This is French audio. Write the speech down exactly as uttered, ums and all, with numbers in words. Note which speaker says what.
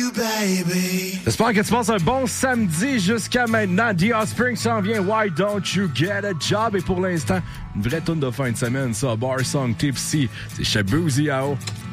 Speaker 1: you, baby.
Speaker 2: J'espère que tu passes un bon samedi jusqu'à maintenant. The Offspring s'en vient. Why don't you get a job? Et pour l'instant, une vraie toune de fin de semaine, ça. Bar Song Tipsy. C'est chez Boozy Ao.